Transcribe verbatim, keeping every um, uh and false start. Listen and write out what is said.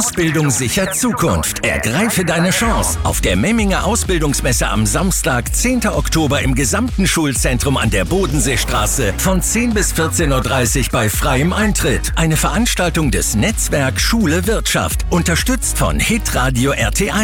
Ausbildung sichert Zukunft. Ergreife deine Chance auf der Memminger Ausbildungsmesse am Samstag, zehnten Oktober im gesamten Schulzentrum an der Bodenseestraße von zehn bis vierzehn Uhr dreißig bei freiem Eintritt. Eine Veranstaltung des Netzwerk Schule Wirtschaft, unterstützt von Hitradio R T eins.